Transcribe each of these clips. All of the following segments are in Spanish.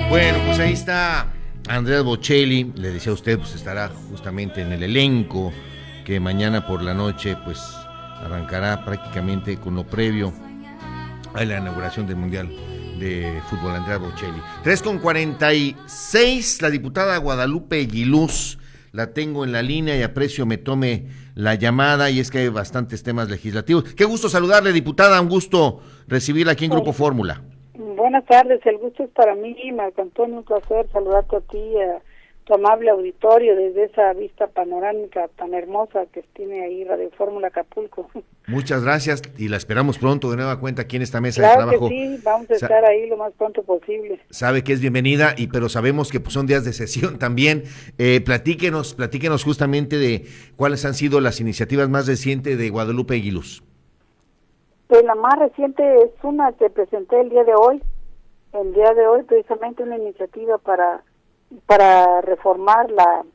Bueno, pues ahí está Andrea Bocelli, le decía a usted, pues estará justamente en el elenco que mañana por la noche pues arrancará prácticamente con lo previo a la inauguración del Mundial de Fútbol. Andrea Bocelli. 3:46, la diputada Guadalupe Aguiluz, la tengo en la línea y aprecio me tome la llamada, y es que hay bastantes temas legislativos. Qué gusto saludarle, diputada, un gusto recibirla aquí en Grupo Fórmula. Buenas tardes, el gusto es para mí, Marco Antonio, un placer saludarte a ti, a tu amable auditorio desde esa vista panorámica tan hermosa que tiene ahí Radio Fórmula Acapulco. Muchas gracias y la esperamos pronto de nueva cuenta aquí en esta mesa claro de trabajo. Que sí, vamos a estar ahí lo más pronto posible. Sabe que es bienvenida, pero sabemos que pues, son días de sesión también. Platíquenos justamente de cuáles han sido las iniciativas más recientes de Guadalupe Aguiluz. Pues la más reciente es una que presenté el día de hoy precisamente una iniciativa para reformar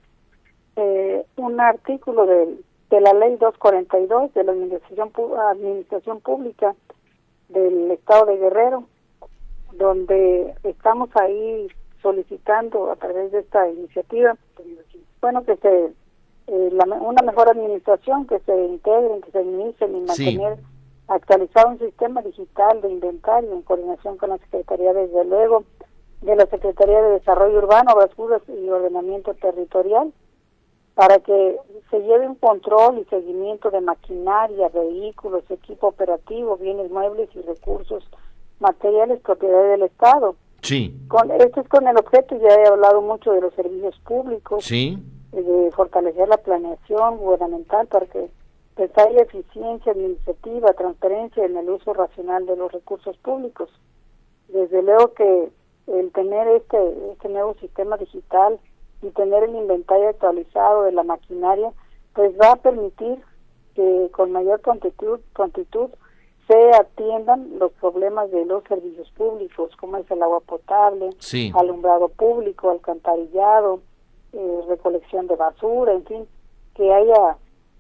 un artículo de la ley 242 de la administración pública del estado de Guerrero, donde estamos ahí solicitando a través de esta iniciativa, bueno, que una mejor administración, que se integren, que se administren y mantener actualizado un sistema digital de inventario en coordinación con la Secretaría, desde luego, de la Secretaría de Desarrollo Urbano, Obras Públicas y Ordenamiento Territorial, para que se lleve un control y seguimiento de maquinaria, vehículos, equipo operativo, bienes muebles y recursos materiales propiedad del Estado. Sí. Esto es con el objeto, ya he hablado mucho de los servicios públicos, de fortalecer la planeación gubernamental para que pues haya eficiencia administrativa, transparencia en el uso racional de los recursos públicos. Desde luego que el tener este nuevo sistema digital y tener el inventario actualizado de la maquinaria, pues va a permitir que con mayor prontitud se atiendan los problemas de los servicios públicos, como es el agua potable, alumbrado público, alcantarillado, recolección de basura, en fin, que haya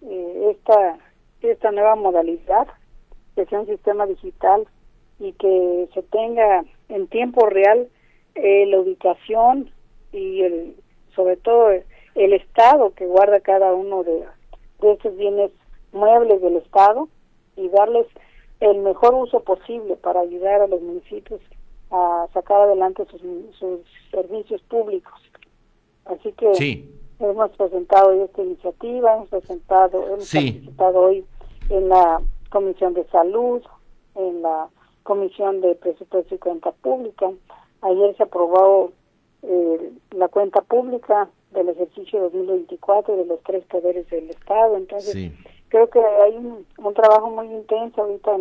esta nueva modalidad, que sea un sistema digital y que se tenga en tiempo real la ubicación y sobre todo el estado que guarda cada uno de estos bienes muebles del Estado, y darles el mejor uso posible para ayudar a los municipios a sacar adelante sus servicios públicos. Así que hemos presentado hoy esta iniciativa, hemos participado hoy en la Comisión de Salud, en la Comisión de Presupuesto y Cuenta Pública. Ayer se aprobó la cuenta pública del ejercicio 2024 de los 3 poderes del Estado. Entonces, creo que hay un trabajo muy intenso ahorita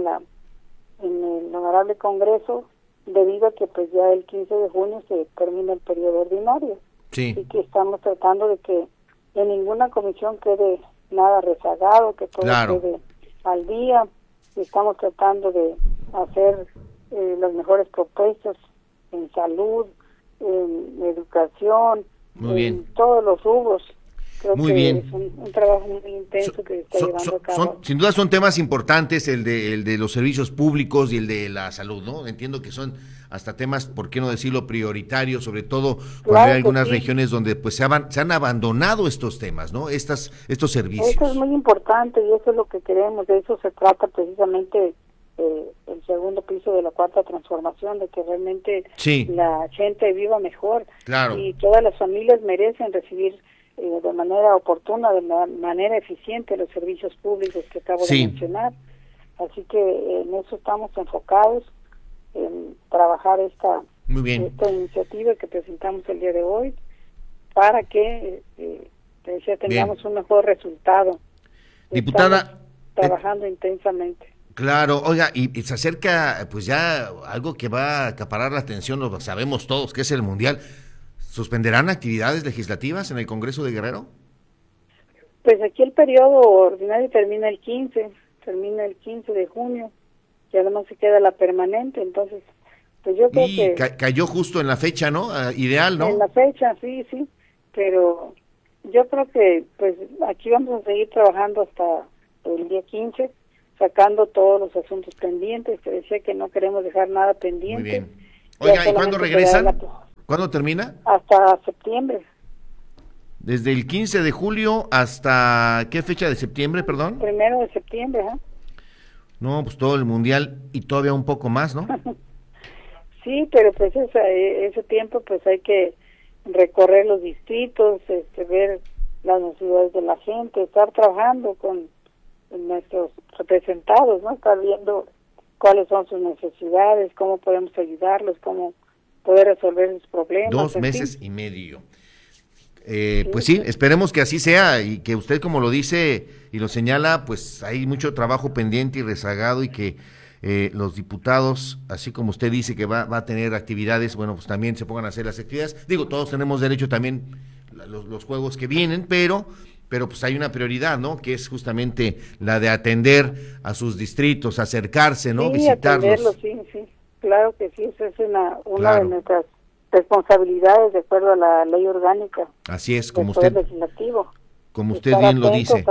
en el Honorable Congreso, debido a que pues ya el 15 de junio se termina el periodo ordinario. Y que estamos tratando de que en ninguna comisión quede nada rezagado, que todo quede al día. Estamos tratando de hacer las mejores propuestas en salud, en educación, todos los rubros. Creo que es un trabajo muy intenso que se está llevando a cabo. Sin duda son temas importantes, el de los servicios públicos y el de la salud, ¿no? Entiendo que son hasta temas, por qué no decirlo, prioritarios, sobre todo cuando hay algunas regiones donde pues se han abandonado estos temas, ¿no? Estos servicios. Eso es muy importante y eso es lo que queremos, de eso se trata precisamente el segundo piso de la cuarta transformación, de que realmente la gente viva mejor. Y todas las familias merecen recibir de manera oportuna, de manera eficiente los servicios públicos que acabo de mencionar. Así que en eso estamos enfocados, en trabajar esta iniciativa que presentamos el día de hoy, para que tengamos un mejor resultado. Diputada, trabajando intensamente. Claro, oiga, y se acerca pues ya algo que va a acaparar la atención, lo sabemos todos, que es el Mundial. ¿Suspenderán actividades legislativas en el Congreso de Guerrero? Pues aquí el periodo ordinario termina el 15 de junio, y además se queda la permanente, entonces pues yo creo que cayó justo en la fecha, ¿no? Ideal, ¿no? En la fecha, sí, pero yo creo que pues aquí vamos a seguir trabajando hasta el día 15, sacando todos los asuntos pendientes, que decía que no queremos dejar nada pendiente. Muy bien. Oiga, ¿y cuándo regresan? ¿Cuándo termina? Hasta septiembre. Desde el 15 de julio hasta ¿qué fecha de septiembre, perdón? 1 de septiembre, ¿eh? No, pues todo el mundial y todavía un poco más, ¿no? Sí, pero pues ese tiempo pues hay que recorrer los distritos, ver las necesidades de la gente, estar trabajando con nuestros representados, ¿no? Estar viendo cuáles son sus necesidades, cómo podemos ayudarlos, cómo poder resolver sus problemas. 2 meses y medio. Pues sí, esperemos que así sea y que usted, como lo dice y lo señala, pues hay mucho trabajo pendiente y rezagado y que los diputados, así como usted dice que va a tener actividades, bueno, pues también se pongan a hacer las actividades. Digo, todos tenemos derecho también los juegos que vienen, pero pues hay una prioridad, ¿no? Que es justamente la de atender a sus distritos, acercarse, ¿no? Sí, visitarlos. atenderlos, sí, claro que sí, esa es una Claro. de nuestras responsabilidades de acuerdo a la ley orgánica. Así es, como del usted, Poder Legislativo. como usted Estar bien lo dice.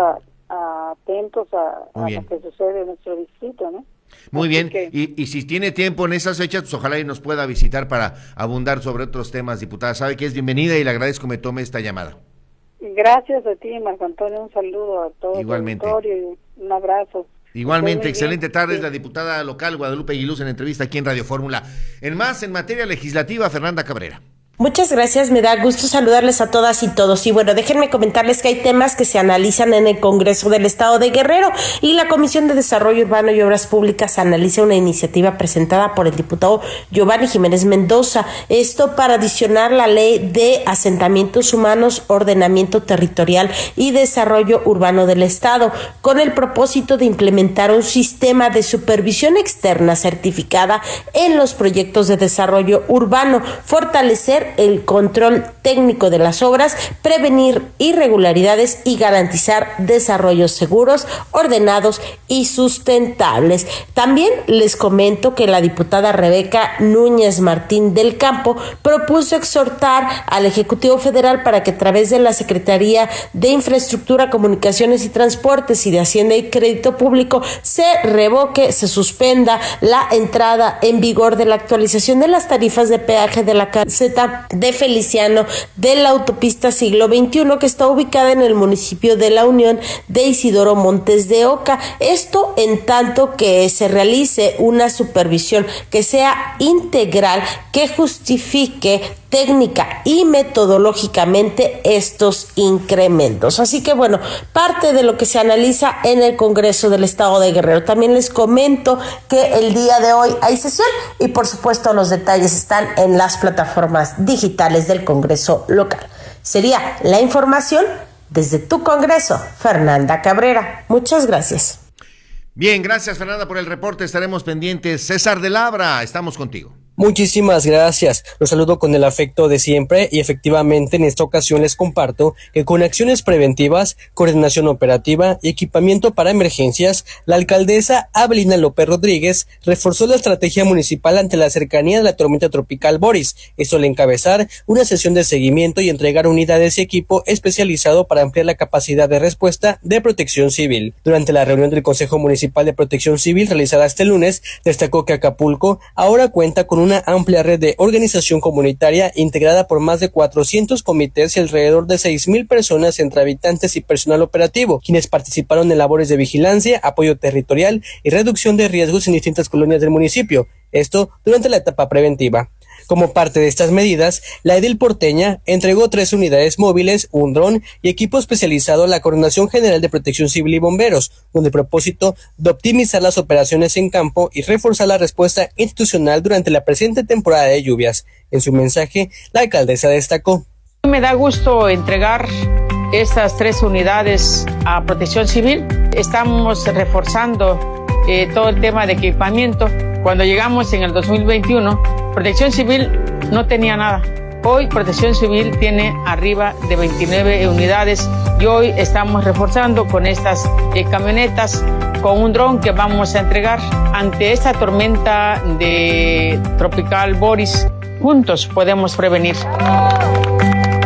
atentos a Muy bien. lo que sucede en nuestro distrito, ¿no? Muy Así bien, que, y si tiene tiempo en esas fechas, pues ojalá y nos pueda visitar para abundar sobre otros temas, diputada. Sabe que es bienvenida y le agradezco que me tome esta llamada. gracias a ti, Marco Antonio, un saludo a todo Igualmente. el auditorio y un abrazo. Igualmente, Muy excelente bien. tarde, Sí. es la diputada local Guadalupe Aguiluz en entrevista aquí en Radio Fórmula. En materia legislativa, Fernanda Cabrera. Muchas gracias, me da gusto saludarles a todas y todos. Y bueno, déjenme comentarles que hay temas que se analizan en el Congreso del Estado de Guerrero y la Comisión de Desarrollo Urbano y Obras Públicas analiza una iniciativa presentada por el diputado Giovanni Jiménez Mendoza. Esto para adicionar la Ley de Asentamientos Humanos, Ordenamiento Territorial y Desarrollo Urbano del Estado, con el propósito de implementar un sistema de supervisión externa certificada en los proyectos de desarrollo urbano, fortalecer el control técnico de las obras, prevenir irregularidades y garantizar desarrollos seguros, ordenados y sustentables. También les comento que la diputada Rebeca Núñez Martín del Campo propuso exhortar al Ejecutivo Federal para que a través de la Secretaría de Infraestructura, Comunicaciones y Transportes y de Hacienda y Crédito Público se revoque, se suspenda la entrada en vigor de la actualización de las tarifas de peaje de la caseta de Feliciano de la autopista Siglo XXI, que está ubicada en el municipio de La Unión de Isidoro Montes de Oca. Esto en tanto que se realice una supervisión que sea integral, que justifique técnica y metodológicamente estos incrementos. Así que bueno, parte de lo que se analiza en el Congreso del Estado de Guerrero. También les comento que el día de hoy hay sesión y por supuesto los detalles están en las plataformas digitales del Congreso local. Sería la información desde tu Congreso, Fernanda Cabrera. Muchas gracias. Bien, gracias Fernanda por el reporte, estaremos pendientes. César de Labra, estamos contigo. Muchísimas gracias. Los saludo con el afecto de siempre y efectivamente en esta ocasión les comparto que con acciones preventivas, coordinación operativa y equipamiento para emergencias, la alcaldesa Abelina López Rodríguez reforzó la estrategia municipal ante la cercanía de la tormenta tropical Boris. Esto al encabezar una sesión de seguimiento y entregar unidades y equipo especializado para ampliar la capacidad de respuesta de Protección Civil. Durante la reunión del Consejo Municipal de Protección Civil realizada este lunes, destacó que Acapulco ahora cuenta con una amplia red de organización comunitaria integrada por más de 400 comités y alrededor de 6,000 personas entre habitantes y personal operativo, quienes participaron en labores de vigilancia, apoyo territorial y reducción de riesgos en distintas colonias del municipio. Esto durante la etapa preventiva. Como parte de estas medidas, la edil porteña entregó 3 unidades móviles, un dron y equipo especializado a la Coordinación General de Protección Civil y Bomberos, con el propósito de optimizar las operaciones en campo y reforzar la respuesta institucional durante la presente temporada de lluvias. En su mensaje, la alcaldesa destacó: me da gusto entregar estas 3 unidades a Protección Civil. Estamos reforzando todo el tema de equipamiento. Cuando llegamos en el 2021, Protección Civil no tenía nada. Hoy Protección Civil tiene arriba de 29 unidades y hoy estamos reforzando con estas camionetas, con un dron que vamos a entregar ante esta tormenta de tropical Boris. Juntos podemos prevenir.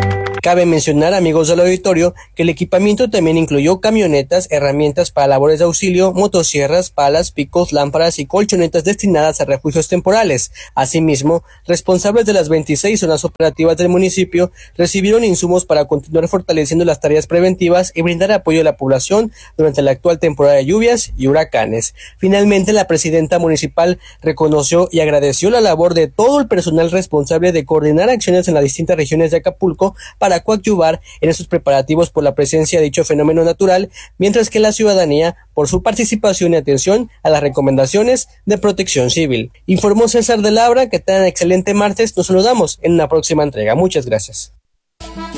Cabe mencionar, amigos del auditorio, que el equipamiento también incluyó camionetas, herramientas para labores de auxilio, motosierras, palas, picos, lámparas y colchonetas destinadas a refugios temporales. Asimismo, responsables de las 26 zonas operativas del municipio recibieron insumos para continuar fortaleciendo las tareas preventivas y brindar apoyo a la población durante la actual temporada de lluvias y huracanes. Finalmente, la presidenta municipal reconoció y agradeció la labor de todo el personal responsable de coordinar acciones en las distintas regiones de Acapulco para coadyuvar en esos preparativos por la presencia de dicho fenómeno natural, mientras que la ciudadanía por su participación y atención a las recomendaciones de Protección Civil. Informó César de Labra. Que tengan excelente martes. Nos saludamos en una próxima entrega. Muchas gracias.